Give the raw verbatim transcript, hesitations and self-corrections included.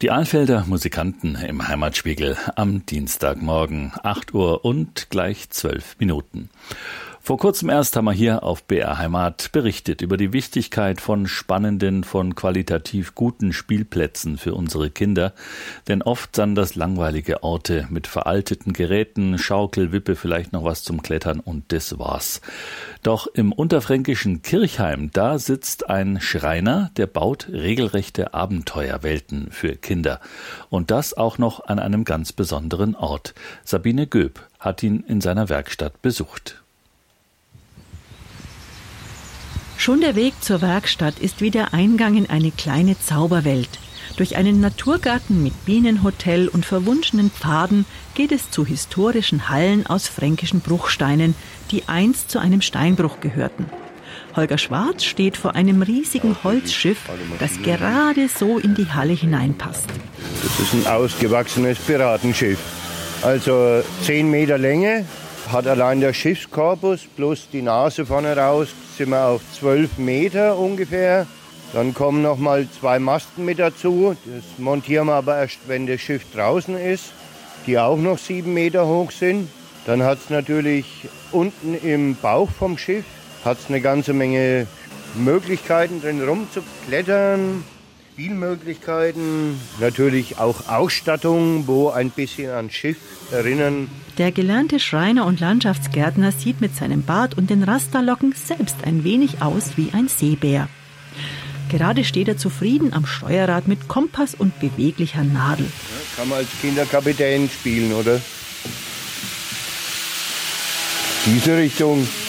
Die Alfelder Musikanten im Heimatspiegel am Dienstagmorgen, acht Uhr und gleich zwölf Minuten. Vor kurzem erst haben wir hier auf B R Heimat berichtet über die Wichtigkeit von spannenden, von qualitativ guten Spielplätzen für unsere Kinder. Denn oft sind das langweilige Orte mit veralteten Geräten, Schaukel, Wippe, vielleicht noch was zum Klettern und das war's. Doch im unterfränkischen Kirchheim, da sitzt ein Schreiner, der baut regelrechte Abenteuerwelten für Kinder. Und das auch noch an einem ganz besonderen Ort. Sabine Göb hat ihn in seiner Werkstatt besucht. Schon der Weg zur Werkstatt ist wie der Eingang in eine kleine Zauberwelt. Durch einen Naturgarten mit Bienenhotel und verwunschenen Pfaden geht es zu historischen Hallen aus fränkischen Bruchsteinen, die einst zu einem Steinbruch gehörten. Holger Schwarz steht vor einem riesigen Holzschiff, das gerade so in die Halle hineinpasst. Das ist ein ausgewachsenes Piratenschiff. Also zehn Meter Länge hat allein der Schiffskorpus plus die Nase vorne raus, sind wir auf zwölf Meter ungefähr. Dann kommen noch mal zwei Masten mit dazu. Das montieren wir aber erst, wenn das Schiff draußen ist, die auch noch sieben Meter hoch sind. Dann hat es natürlich unten im Bauch vom Schiff hat's eine ganze Menge Möglichkeiten drin rumzuklettern. Spielmöglichkeiten, natürlich auch Ausstattung, wo ein bisschen an Schiff erinnern. Der gelernte Schreiner und Landschaftsgärtner sieht mit seinem Bart und den Rasterlocken selbst ein wenig aus wie ein Seebär. Gerade steht er zufrieden am Steuerrad mit Kompass und beweglicher Nadel. Ja, kann man als Kinderkapitän spielen, oder? Diese Richtung.